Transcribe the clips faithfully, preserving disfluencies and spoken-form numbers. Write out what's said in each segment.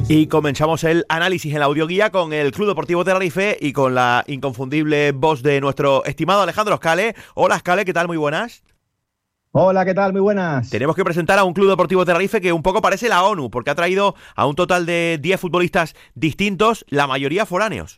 Y comenzamos el análisis en la audioguía con el Club Deportivo Tenerife y con la inconfundible voz de nuestro estimado Alejandro Scale. Hola Scale, ¿qué tal? Muy buenas. Hola, ¿qué tal? Muy buenas. Tenemos que presentar a un Club Deportivo Tenerife que un poco parece la ONU, porque ha traído a un total de diez futbolistas distintos, la mayoría foráneos.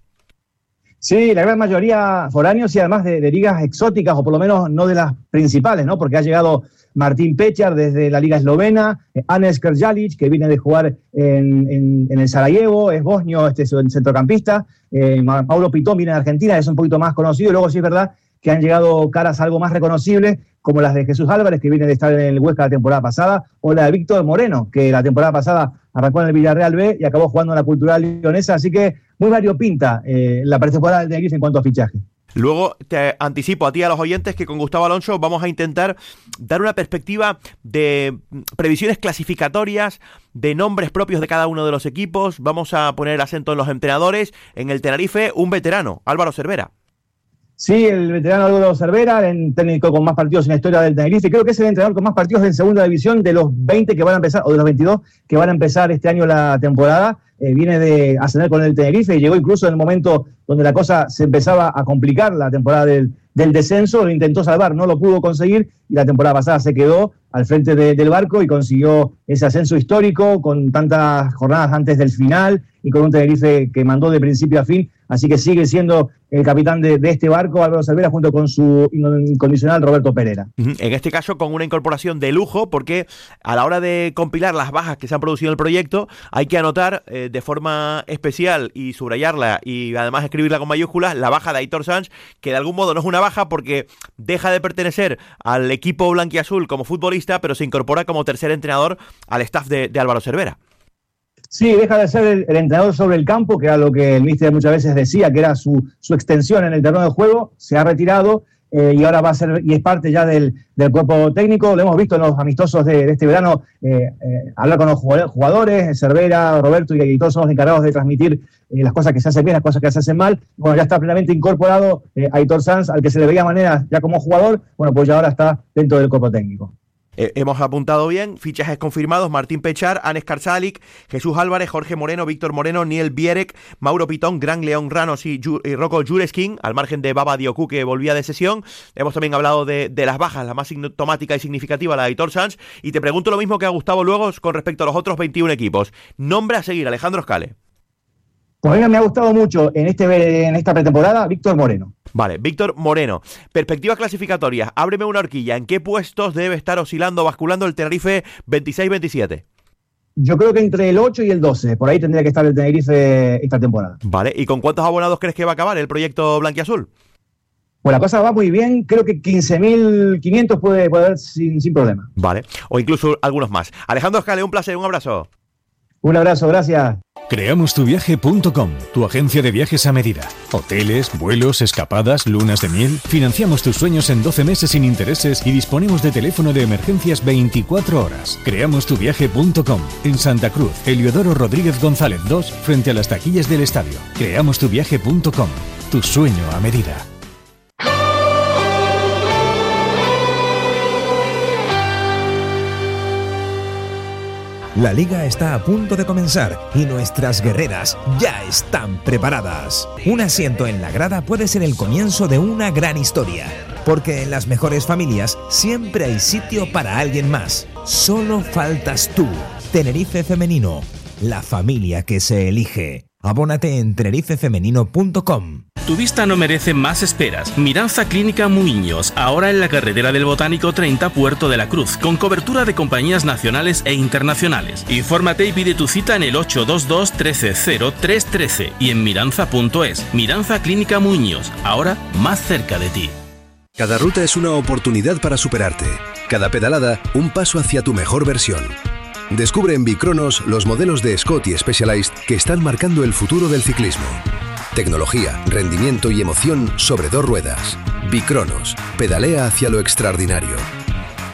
Sí, la gran mayoría foráneos y además de, de ligas exóticas, o por lo menos no de las principales, ¿no? Porque ha llegado Martín Pechar desde la liga eslovena, eh, Anes Krjalic, que viene de jugar en, en, en el Sarajevo, es bosnio, este es un centrocampista, eh, Mauro Pitón viene de Argentina, es un poquito más conocido, y luego sí es verdad que han llegado caras algo más reconocibles, como las de Jesús Álvarez, que viene de estar en el Huesca la temporada pasada, o la de Víctor Moreno, que la temporada pasada arrancó en el Villarreal B y acabó jugando en la Cultural Leonesa, así que muy variopinta eh, la pretemporada del Tenerife en cuanto a fichaje. Luego te anticipo a ti y a los oyentes que con Gustavo Alonso vamos a intentar dar una perspectiva de previsiones clasificatorias, de nombres propios de cada uno de los equipos. Vamos a poner el acento en los entrenadores. En el Tenerife, un veterano, Álvaro Cervera. Sí, el veterano Álvaro Cervera, el técnico con más partidos en la historia del Tenerife. Creo que es el entrenador con más partidos en segunda división de los veinte que van a empezar, o de los veintidós que van a empezar este año la temporada. Eh, viene de ascender con el Tenerife y llegó incluso en el momento donde la cosa se empezaba a complicar, la temporada del, del descenso, lo intentó salvar, no lo pudo conseguir y la temporada pasada se quedó al frente de, del barco y consiguió ese ascenso histórico con tantas jornadas antes del final y con un Tenerife que mandó de principio a fin, así que sigue siendo el capitán de, de este barco, Álvaro Cervera, junto con su incondicional Roberto Pereira. En este caso con una incorporación de lujo, porque a la hora de compilar las bajas que se han producido en el proyecto, hay que anotar eh, de forma especial y subrayarla y además escribirla con mayúsculas, la baja de Aitor Sanz, que de algún modo no es una baja porque deja de pertenecer al equipo blanquiazul como futbolista, pero se incorpora como tercer entrenador al staff de, de Álvaro Cervera. Sí, deja de ser el, el entrenador sobre el campo, que era lo que el míster muchas veces decía, que era su, su extensión en el terreno de juego, se ha retirado eh, y ahora va a ser, y es parte ya del, del cuerpo técnico. Lo hemos visto en los amistosos de, de este verano, eh, eh, hablar con los jugadores, Cervera, Roberto y todos son los encargados de transmitir eh, las cosas que se hacen bien, las cosas que se hacen mal. Bueno, ya está plenamente incorporado eh, Aitor Sanz, al que se le veía manera ya como jugador, bueno, pues ya ahora está dentro del cuerpo técnico. Eh, hemos apuntado bien, fichajes confirmados: Martín Pechar, Anes Krjalic, Jesús Álvarez, Jorge Moreno, Víctor Moreno, Niel Bierek, Mauro Pitón, Gran León Ranos y, Ju- y Rocco Jureskin, al margen de Baba Dioku, que volvía de sesión. Hemos también hablado de, de las bajas, la más sintomática y significativa, la de Aitor Sanz, y te pregunto lo mismo que a Gustavo luego con respecto a los otros veintiún equipos. Nombre a seguir, Alejandro Scale. Pues a mí me ha gustado mucho en, este, en esta pretemporada Víctor Moreno. Vale, Víctor Moreno. Perspectivas clasificatorias, ábreme una horquilla. ¿En qué puestos debe estar oscilando, basculando el Tenerife veintiséis veintisiete? Yo creo que entre el ocho y el doce, por ahí tendría que estar el Tenerife esta temporada. Vale, ¿y con cuántos abonados crees que va a acabar el proyecto blanquiazul? Pues la cosa va muy bien, creo que quince mil quinientos puede, puede haber sin, sin problema. Vale, o incluso algunos más. Alejandro Scale, un placer, un abrazo. Un abrazo, gracias. creamos tu viaje punto com, tu agencia de viajes a medida. Hoteles, vuelos, escapadas, lunas de miel. Financiamos tus sueños en doce meses sin intereses y disponemos de teléfono de emergencias veinticuatro horas. creamos tu viaje punto com, en Santa Cruz, Heliodoro Rodríguez González dos, frente a las taquillas del estadio. creamos tu viaje punto com, tu sueño a medida. La liga está a punto de comenzar y nuestras guerreras ya están preparadas. Un asiento en la grada puede ser el comienzo de una gran historia, porque en las mejores familias siempre hay sitio para alguien más. Solo faltas tú. Tenerife Femenino, la familia que se elige. Abónate en tenerife femenino punto com. Tu vista no merece más esperas. Miranza Clínica Muiños, ahora en la carretera del Botánico treinta, Puerto de la Cruz, con cobertura de compañías nacionales e internacionales. Infórmate y pide tu cita en el ocho dos dos, uno tres cero, tres uno tres y en miranza punto es. Miranza Clínica Muiños, ahora más cerca de ti. Cada ruta es una oportunidad para superarte. Cada pedalada, un paso hacia tu mejor versión. Descubre en Bicronos los modelos de Scott y Specialized que están marcando el futuro del ciclismo. Tecnología, rendimiento y emoción sobre dos ruedas. Bicronos, pedalea hacia lo extraordinario.